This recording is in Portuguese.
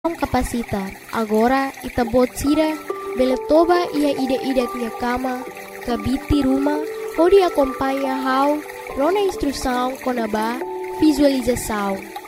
capacita. Agora itabot sira beletoba ia ida-ida minha cama, kabiti rumah, pode acompanhar how rona instrução conaba visualização.